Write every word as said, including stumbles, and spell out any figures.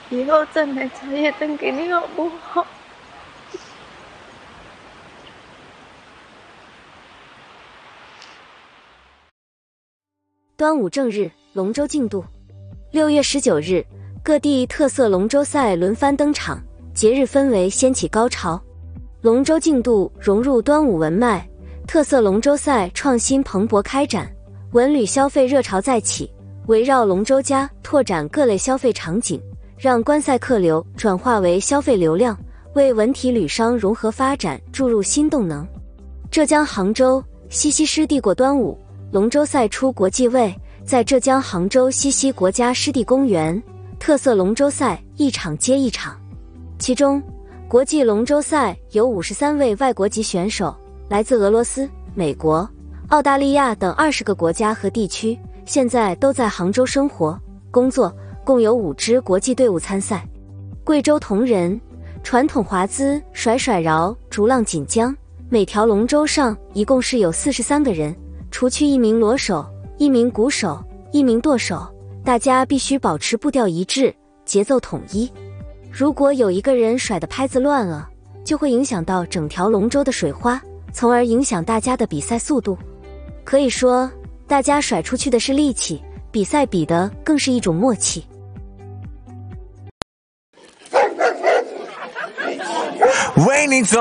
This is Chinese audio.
以后再买茶叶蛋给你好不好？ 端午正日，龙舟竞渡。六月十九日，各地特色龙舟赛轮番登场，节日氛围掀起高潮。龙舟竞渡融入端午文脉，特色龙舟赛创新蓬勃开展，文旅消费热潮再起。围绕龙舟家拓展各类消费场景，让观赛客流转化为消费流量，为文体旅商融合发展注入新动能。浙江杭州西溪湿地过端午，龙舟赛出国际位。在浙江杭州西溪国家湿地公园，特色龙舟赛一场接一场。其中，国际龙舟赛有五十三位外国籍选手，来自俄罗斯、美国、澳大利亚等二十个国家和地区，现在都在杭州生活、工作，共有五支国际队伍参赛。贵州铜仁传统华姿甩甩饶，逐浪锦江，每条龙舟上一共是有四十三个人，除去一名锣手、一名鼓手、一名舵手，大家必须保持步调一致，节奏统一。如果有一个人甩的拍子乱了，就会影响到整条龙舟的水花，从而影响大家的比赛速度。可以说，大家甩出去的是力气，比赛比的更是一种默契。 为你做